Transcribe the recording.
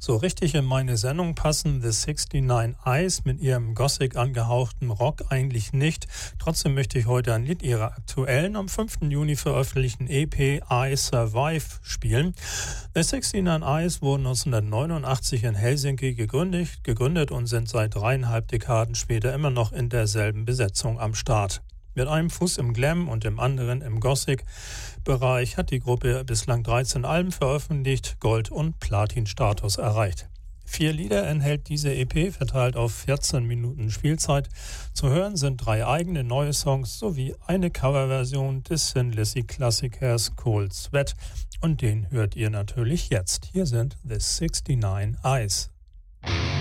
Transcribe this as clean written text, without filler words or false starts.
So richtig in meine Sendung passen The 69 Eyes mit ihrem Gothic angehauchten Rock eigentlich nicht. Trotzdem möchte ich heute ein Lied ihrer aktuellen, am 5. Juni veröffentlichten EP I Survive spielen. The 69 Eyes wurden 1989 in Helsinki gegründet und sind seit 3,5 Dekaden später immer noch in derselben Besetzung am Start. Mit einem Fuß im Glam und dem anderen im Gothic-Bereich hat die Gruppe bislang 13 Alben veröffentlicht, Gold- und Platin-Status erreicht. 4 Lieder enthält diese EP, verteilt auf 14 Minuten Spielzeit. Zu hören sind 3 eigene neue Songs sowie eine Coverversion des Thin Lizzy Klassikers Cold Sweat. Und den hört ihr natürlich jetzt. Hier sind The 69 Eyes.